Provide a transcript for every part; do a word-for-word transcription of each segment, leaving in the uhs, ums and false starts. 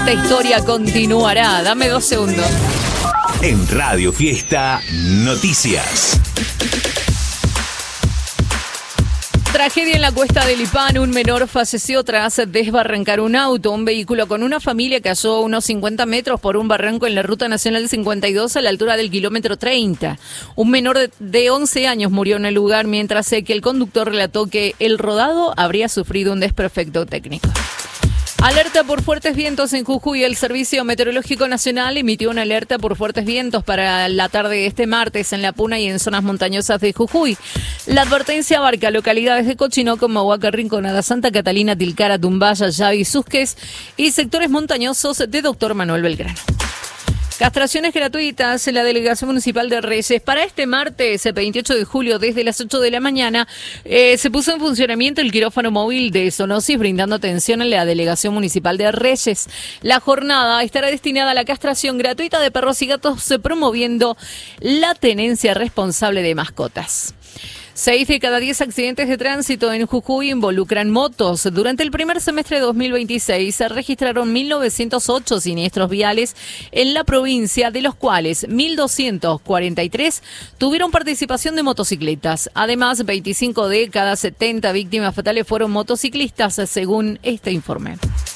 Esta historia continuará. Dame dos segundos. En Radio Fiesta Noticias. Tragedia en la Cuesta del Lipán. Un menor falleció tras desbarrancar un auto. Un vehículo con una familia cayó a unos cincuenta metros por un barranco en la Ruta Nacional cincuenta y dos a la altura del kilómetro treinta. Un menor de, de once años murió en el lugar, mientras que el conductor relató que el rodado habría sufrido un desperfecto técnico. Alerta por fuertes vientos en Jujuy. El Servicio Meteorológico Nacional emitió una alerta por fuertes vientos para la tarde de este martes en La Puna y en zonas montañosas de Jujuy. La advertencia abarca localidades de Cochinoco, Mahuaca, Rinconada, Santa Catalina, Tilcara, Tumbaya, Yavi, Susques y sectores montañosos de Doctor Manuel Belgrano. Castraciones gratuitas en la Delegación Municipal de Reyes. Para este martes, veintiocho de julio, desde las ocho de la mañana, eh, se puso en funcionamiento el quirófano móvil de Zoonosis, brindando atención en la Delegación Municipal de Reyes. La jornada estará destinada a la castración gratuita de perros y gatos, promoviendo la tenencia responsable de mascotas. Seis de cada diez accidentes de tránsito en Jujuy involucran motos. Durante el primer semestre de dos mil veintiséis se registraron mil novecientos ocho siniestros viales en la provincia, de los cuales mil doscientos cuarenta y tres tuvieron participación de motocicletas. Además, veinticinco de cada setenta víctimas fatales fueron motociclistas, según este informe.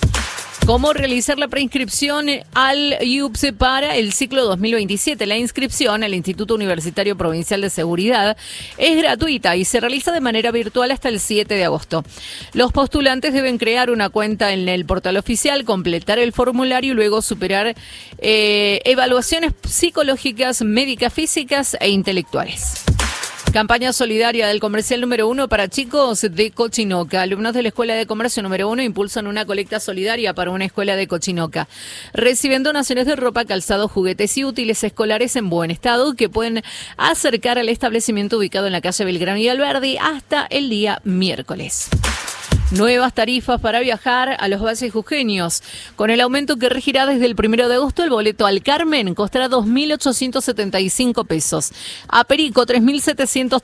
¿Cómo realizar la preinscripción al I U P S para el ciclo dos mil veintisiete? La inscripción al Instituto Universitario Provincial de Seguridad es gratuita y se realiza de manera virtual hasta el siete de agosto. Los postulantes deben crear una cuenta en el portal oficial, completar el formulario y luego superar eh, evaluaciones psicológicas, médicas, físicas e intelectuales. Campaña solidaria del comercial número uno para chicos de Cochinoca. Alumnos de la Escuela de Comercio número uno impulsan una colecta solidaria para una escuela de Cochinoca. Reciben donaciones de ropa, calzado, juguetes y útiles escolares en buen estado que pueden acercar al establecimiento ubicado en la calle Belgrano y Alberdi hasta el día miércoles. Nuevas tarifas para viajar a los valles jujeños. Con el aumento que regirá desde el primero de agosto, el boleto al Carmen costará dos mil ochocientos setenta y cinco pesos. A Perico, tres mil setecientos